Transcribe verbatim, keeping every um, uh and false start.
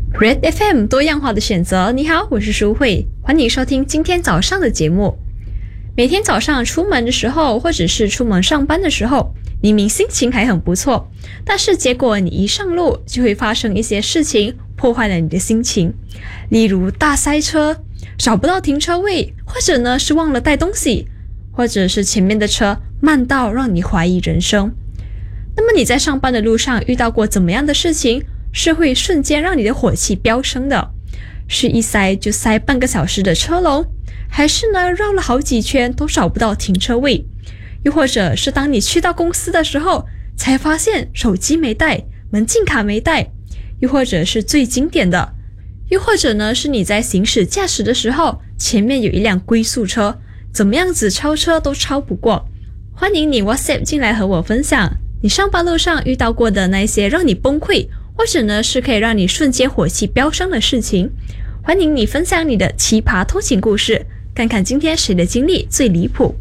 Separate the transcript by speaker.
Speaker 1: Red F M 多样化的选择，你好，我是舒慧，欢迎收听今天早上的节目。每天早上出门的时候，或者是出门上班的时候，明明心情还很不错，但是结果你一上路就会发生一些事情，破坏了你的心情。例如大塞车，找不到停车位，或者呢是忘了带东西，或者是前面的车慢到让你怀疑人生。那么你在上班的路上遇到过怎么样的事情，是会瞬间让你的火气飙升的？是一塞就塞半个小时的车龙，还是呢绕了好几圈都找不到停车位？又或者是当你去到公司的时候，才发现手机没带，门禁卡没带？又或者是最经典的，又或者呢是你在行驶驾驶的时候，前面有一辆龟速车，怎么样子超车都超不过。欢迎你 WhatsApp 进来和我分享你上班路上遇到过的那些让你崩溃，或者呢是可以让你瞬间火气飙升的事情。欢迎你分享你的奇葩通勤故事，看看今天谁的经历最离谱。